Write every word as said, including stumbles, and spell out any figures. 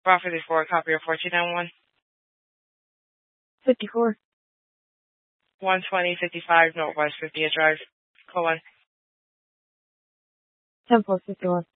Route fifty-four, copy your fourteen nine one. fifty-four. one twenty fifty-five Northwest fiftieth Drive. Call one. ten four fifty-one.